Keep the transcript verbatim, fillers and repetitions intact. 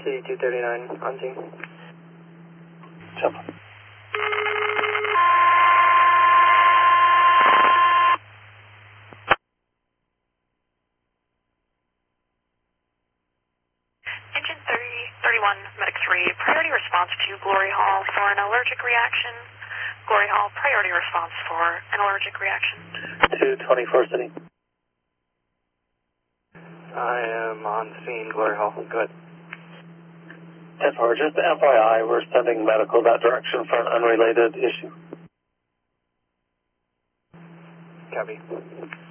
C two thirty-nine on scene. Jump. Engine thirty thirty-one, Medic three, priority response to Glory Hall for an allergic reaction. Glory Hall, priority response for an allergic reaction. two twenty-four City. I am on scene, Glory Hall. Good. ten four, just F Y I, we're sending medical that direction for an unrelated issue. Copy.